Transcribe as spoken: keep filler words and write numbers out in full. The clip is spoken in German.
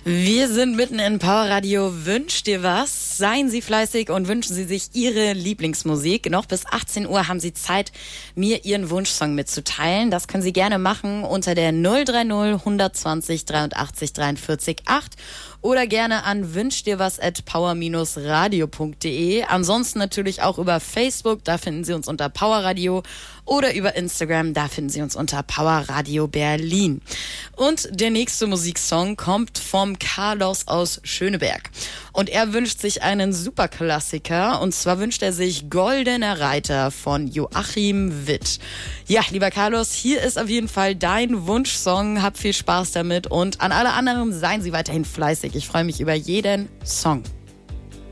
Wir sind mitten in Power Radio. Wünscht dir was? Seien Sie fleißig und wünschen Sie sich Ihre Lieblingsmusik. Noch bis achtzehn Uhr haben Sie Zeit, mir Ihren Wunschsong mitzuteilen. Das können Sie gerne machen unter der null drei null eins zwei null dreiundachtzig dreiundvierzig acht oder gerne an wünschdirwas at power radio punkt de. Ansonsten natürlich auch über Facebook, da finden Sie uns unter Power Radio, oder über Instagram, da finden Sie uns unter Power Radio Berlin. Und der nächste Musiksong kommt vom Carlos aus Schöneberg. Und er wünscht sich einen Superklassiker, und zwar wünscht er sich Goldener Reiter von Joachim Witt. Ja, lieber Carlos, hier ist auf jeden Fall dein Wunschsong. Hab viel Spaß damit und an alle anderen, seien Sie weiterhin fleißig. Ich freue mich über jeden Song.